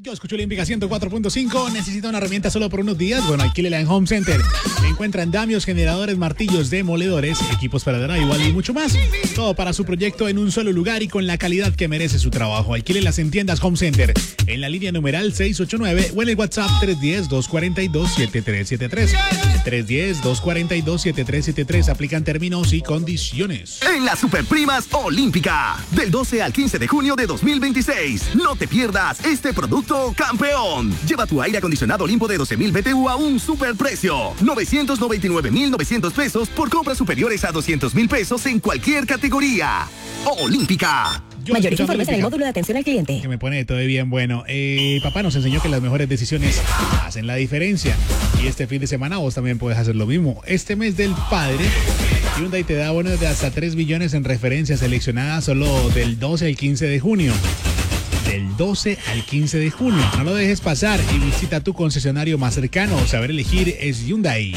Yo escucho Olímpica 104.5. ¿Necesita una herramienta solo por unos días? Bueno, alquílela en Home Center. Encuentra andamios, generadores, martillos, demoledores, equipos para drywall y mucho más. Todo para su proyecto en un solo lugar y con la calidad que merece su trabajo. Alquílelas en tiendas Home Center. En la línea numeral 689 o en el WhatsApp 310-242-7373. 310-242-7373. Aplican términos y condiciones. En las Superprimas Olímpica. Del 12 al 15 de junio de 2026. No te pierdas este producto campeón. Lleva tu aire acondicionado Olimpo de 12,000 BTU a un superprecio. 999,900 pesos por compras superiores a 200,000 pesos en cualquier categoría. Olímpica. Mayores informes en el módulo de atención al cliente. Que me pone todo bien bueno. Papá nos enseñó que las mejores decisiones hacen la diferencia. Y este fin de semana vos también puedes hacer lo mismo. Este mes del padre, Hyundai te da bonos de hasta 3 millones en referencias seleccionadas solo del 12 al 15 de junio. Del 12 al 15 de junio. No lo dejes pasar y visita tu concesionario más cercano. Saber elegir es Hyundai.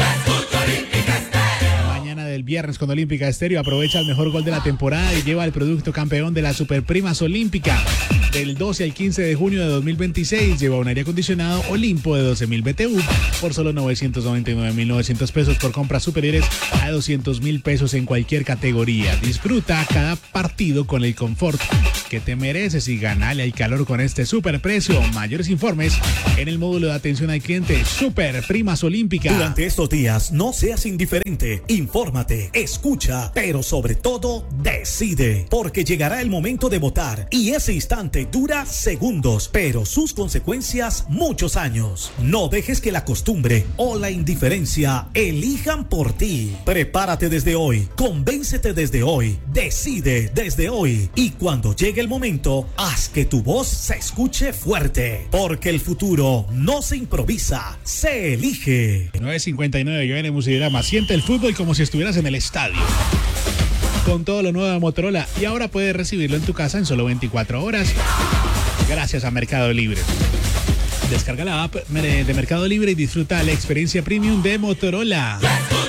El viernes con Olímpica Estéreo aprovecha el mejor gol de la temporada y lleva el producto campeón de las Superprimas Olímpica. Del 12 al 15 de junio de 2026 lleva un aire acondicionado Olimpo de 12,000 BTU por solo 999,900 pesos por compras superiores a 200,000 pesos en cualquier categoría. Disfruta cada partido con el confort que te mereces y ganale al calor con este superprecio. Mayores informes en el módulo de atención al cliente Superprimas Olímpica. Durante estos días no seas indiferente, infórmate, escucha, pero sobre todo decide, porque llegará el momento de votar y ese instante dura segundos, pero sus consecuencias muchos años. No dejes que la costumbre o la indiferencia elijan por ti. Prepárate desde hoy, convéncete desde hoy, decide desde hoy y cuando llegue el momento, haz que tu voz se escuche fuerte, porque el futuro no se improvisa, se elige. 9:59, yo en Musigrama. Siente el fútbol como si estuvieras en el estadio. Con todo lo nuevo de Motorola y ahora puedes recibirlo en tu casa en solo 24 horas gracias a Mercado Libre. Descarga la app de Mercado Libre y disfruta la experiencia premium de Motorola.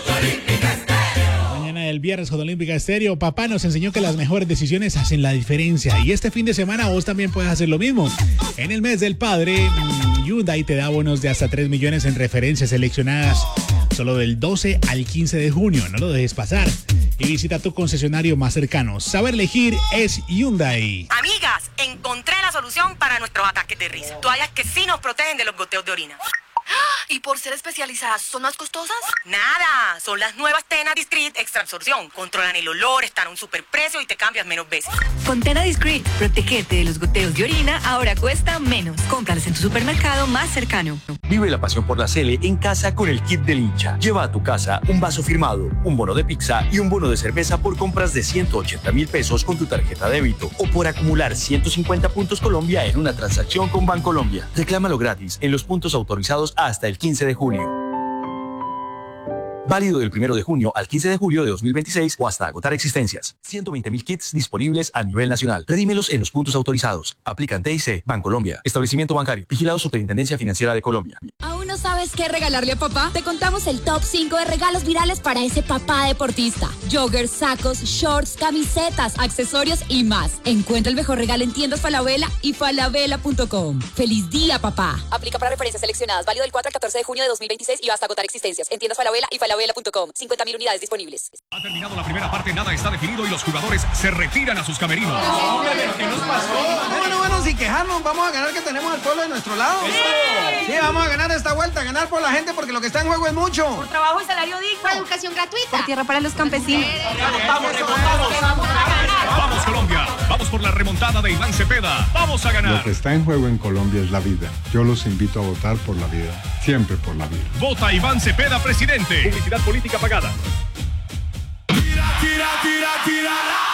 Mañana del viernes con Olímpica Estéreo, papá nos enseñó que las mejores decisiones hacen la diferencia y este fin de semana vos también puedes hacer lo mismo. En el mes del padre, Hyundai te da bonos de hasta 3 millones en referencias seleccionadas solo del 12 al 15 de junio. No lo dejes pasar y visita tu concesionario más cercano. Saber elegir es Hyundai. Amigas, encontré la solución para nuestros ataques de risa. Toallas que sí nos protegen de los goteos de orina. ¿Y por ser especializadas son más costosas? Nada, son las nuevas Tena Discreet Extra Absorción. Controlan el olor, están a un superprecio y te cambias menos veces. Con Tena Discreet, protegete de los goteos de orina, ahora cuesta menos. Cómpralas en tu supermercado más cercano. Vive la pasión por la Sele en casa con el kit del hincha. Lleva a tu casa un vaso firmado, un bono de pizza y un bono de cerveza por compras de 180,000 pesos con tu tarjeta débito o por acumular 150 puntos Colombia en una transacción con Bancolombia. Reclámalo gratis en los puntos autorizados hasta el 15 de junio. Válido del 1 de junio al 15 de julio de 2026 o hasta agotar existencias. 120,000 kits disponibles a nivel nacional. Redímelos en los puntos autorizados. Aplican TIC, Bancolombia. Establecimiento bancario. Vigilado Superintendencia Financiera de Colombia. ¿Aún no sabes qué regalarle a papá? Te contamos el top 5 de regalos virales para ese papá deportista. Joggers, sacos, shorts, camisetas, accesorios y más. Encuentra el mejor regalo en tiendas Falabella y falabella.com. ¡Feliz día, papá! Aplica para referencias seleccionadas. Válido del 4 al 14 de junio de 2026 y hasta agotar existencias. En tiendas Falabella y falabella.com. 50,000 unidades disponibles. Ha terminado la primera parte, nada está definido y los jugadores se retiran a sus camerinos. ¿Qué nos pasó? Bueno, sin quejarnos, vamos a ganar, que tenemos al pueblo de nuestro lado. Sí, vamos a ganar esta vuelta, ganar por la gente porque lo que está en juego es mucho. Por trabajo y salario digno. Por educación gratuita. Por tierra para los campesinos. Vamos Colombia, vamos por la remontada de Iván Cepeda. Vamos a ganar. Lo que está en juego en Colombia es la vida. Yo los invito a votar por la vida. Siempre por la vida. Vota Iván Cepeda, presidente. Publicidad política pagada. Tira.